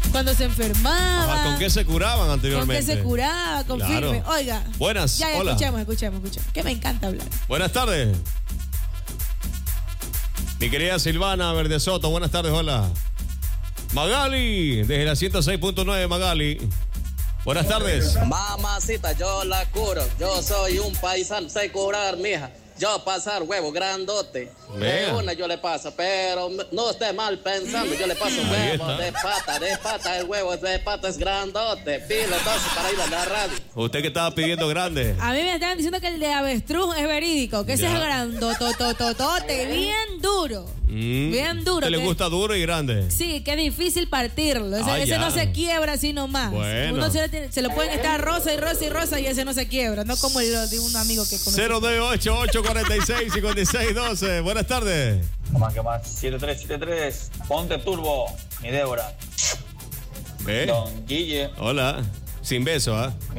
cuando se enfermaba. Ajá, ¿con qué se curaban anteriormente? ¿Con qué se curaba? Confirme. Claro. Oiga. Buenas, ya, hola. Escuchemos. Que me encanta hablar. Buenas tardes. Mi querida Silvana Verde Soto, buenas tardes, hola. Magali, desde la 106.9, Magali. Buenas tardes. Mamacita, yo la curo. Yo soy un paisano, sé curar, mija. Yo pasar huevo grandote. De una yo le paso, pero no esté mal pensando. Yo le paso huevo de pata. El huevo de pata es grandote. Pile entonces para ir a la radio. ¿Usted que estaba pidiendo grande? A mí me estaban diciendo que el de avestruz es verídico, que ese es grandotototote, bien duro. Bien duro. ¿Te le gusta duro y grande? Sí, que es difícil partirlo. Ese no se quiebra así nomás. Bueno. Uno se lo pueden estar rosa y ese no se quiebra. No como el de un amigo que conoce. 098-846-5612. Buenas tardes. ¿Qué más? 7373. Ponte turbo, mi Débora. ¿Ve? Don Guille. Hola. Sin beso, ¿ah?